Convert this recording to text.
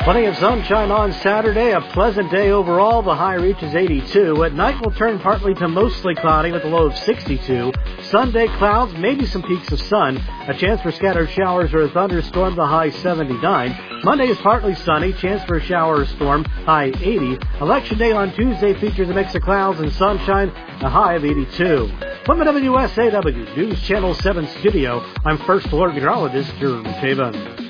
Plenty of sunshine on Saturday, a pleasant day overall. The high reaches 82. At night will turn partly to mostly cloudy with a low of 62. Sunday clouds, maybe some peaks of sun. A chance for scattered showers or a thunderstorm, the high 79. Monday is partly sunny, chance for a shower or storm, high 80. Election day on Tuesday features a mix of clouds and sunshine, a high of 82. From the WSAW News Channel 7 studio, I'm First Alert Meteorologist Drew Taven.